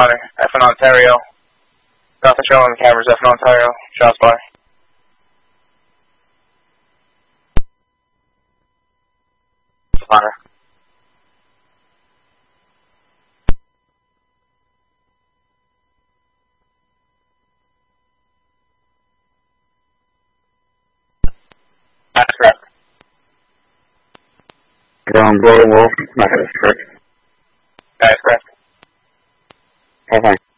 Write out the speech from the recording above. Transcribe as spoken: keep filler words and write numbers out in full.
Connor, F in Ontario. Nothing showing on the cameras, F in Ontario. Shots fired. Connor. That's correct. Ground Golden Wolf, that is correct. That is correct. Okay.